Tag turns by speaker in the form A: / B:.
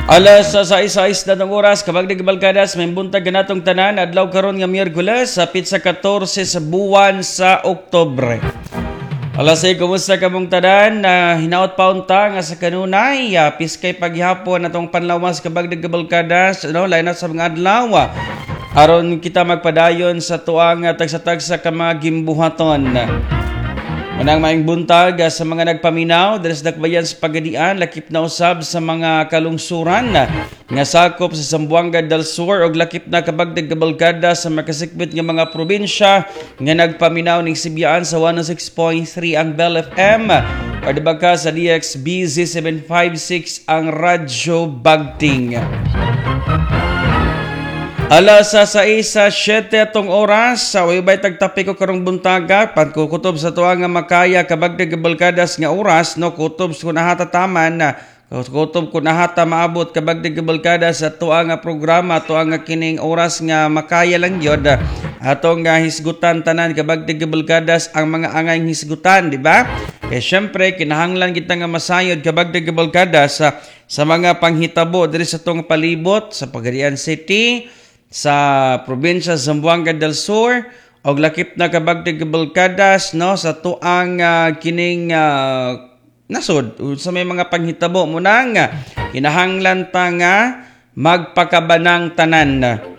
A: Alas sa 6 na ng oras, kabag nagbalkadas, may buntag ganatong tanan, adlaw karon nga Miyerkules, sa pizza 14 sa buwan sa Oktobre. Alas ay kumusta ka mong tanan na hinaot paunta nga sa kanunay, piskay paghihapon atong panlawas kabag nagbalkadas, lain na sa mga adlaw. Aron kita magpadayon sa tuang tagsa-tagsa ka mga gimbuhaton. Manang maing buntag sa mga nagpaminaw dahil sa dakbayan sa Pagadian, lakip na usab sa mga kalungsuran nga sakop sa Zamboanga del Sur og lakip na kabagdag kabalkada sa makasikbit nga mga probinsya nga nagpaminaw ning Sibyaan sa 106.3 ang Bell FM o dibaka sa DXBZ 756 ang Radyo Bagting. Alas sa 6:07 atong oras, sa waybay tagtapi ko karong buntaga, pagkukutob sa tuwa nga makaya kabagdag balkadas nga oras, no, kutob ko nahata taman na kutob ko nahata maabot kabagdag balkadas sa tuwa nga programa, tuwa nga kining oras nga makaya lang yod. Atong nga hisgutan tanan kabagdag balkadas ang mga angay hisgutan, di ba? Kaya syempre kinahanglan kita nga masayod kabagdag balkadas sa mga panghitabo diri sa tong palibot sa Pagadian City, sa probinsya Zamboanga del Sur og lakip na kabagdag balkadas, no, sa tuang kining nasod sa may mga panghitabo mo nang kinahanglan ta nga magpakabanang tanan.